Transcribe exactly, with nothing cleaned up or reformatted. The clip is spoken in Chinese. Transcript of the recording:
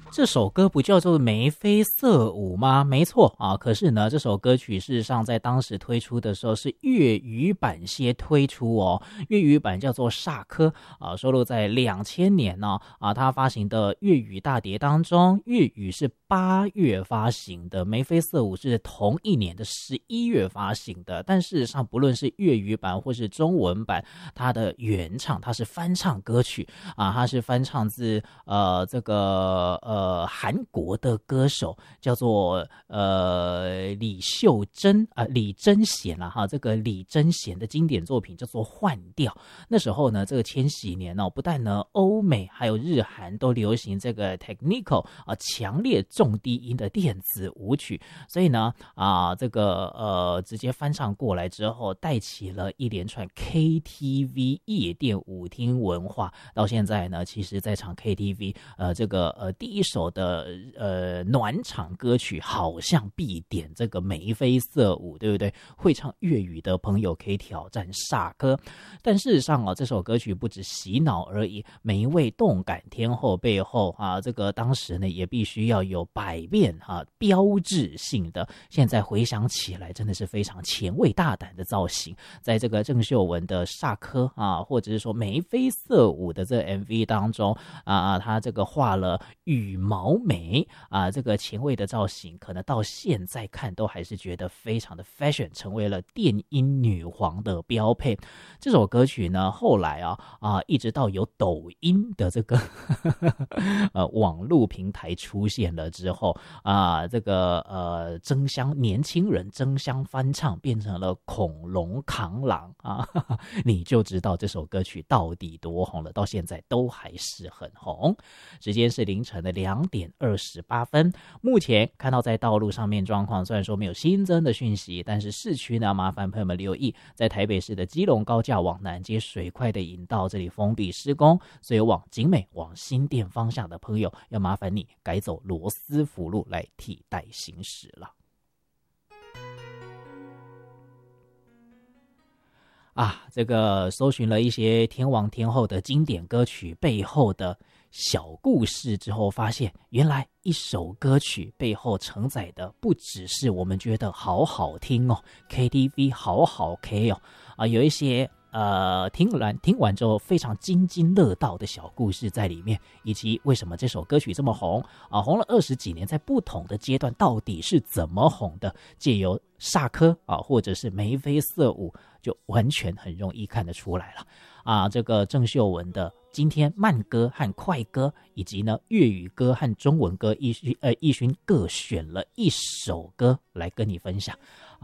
这首歌不叫做眉飞色舞吗？没错啊，可是呢，这首歌曲事实上在当时推出的时候是粤语版先推出哦，粤语版叫做煞科啊，收录在两千年呢啊，它发行的粤语大碟当中，粤语是八月发行的，眉飞色舞是同一年的十一月发行的，但事实上不论是粤语版或是中文版，它的原唱它是翻唱歌曲啊，它是翻唱自呃这个呃韩国的歌手叫做呃李秀珍啊、呃、李贞贤啦哈，这个李贞贤的经典作品叫做《换调》。那时候呢，这个千禧年哦，不但呢欧美还有日韩都流行这个 technical 啊强烈重低音的电子舞曲，所以呢啊这个呃直接翻唱过来之后，带起了一连串 K T V 夜店舞厅文化。到现在呢，其实在场 K T V 呃这个呃第一首的呃暖场歌曲好像必点这个眉飞色舞，对不对？会唱粤语的朋友可以挑战煞科。但事实上哦，这首歌曲不止洗脑而已，每一位动感天后背后啊，这个当时呢也必须要有百变啊标志性的。现在回想起来，真的是非常前卫大胆的造型。在这个郑秀文的煞科啊，或者是说眉飞色舞的这个 M V 当中啊，他这个画了羽毛眉啊，这个前卫的造型，可能到现在看都还是觉得非常的 fashion， 成为了电音女皇的标配。这首歌曲呢，后来啊啊，一直到有抖音的这个呃网络平台出现了之后啊，这个呃争相年轻人争相翻唱，变成了恐龙扛狼啊，你就知道这首歌曲到底多红了，到现在都还是很红。时间是凌晨的两点二十八分，目前看到在道路上面状况，虽然说没有新增的讯息，但是市区呢，麻烦朋友们留意，在台北市的基隆高架往南街水快的引道这里封闭施工，所以往景美往新店方向的朋友，要麻烦你改走罗斯福路来替代行驶了。啊，这个搜寻了一些天王天后的经典歌曲背后的小故事之后，发现原来一首歌曲背后承载的不只是我们觉得好好听哦 ，K T V 好好 K 哦，啊，有一些呃听完听完之后非常津津乐道的小故事在里面，以及为什么这首歌曲这么红啊，红了二十几年，在不同的阶段到底是怎么红的，借由煞科啊，或者是眉飞色舞，就完全很容易看得出来了啊。这个郑秀文的今天慢歌和快歌，以及呢粤语歌和中文歌，奕呃奕勋各选了一首歌来跟你分享。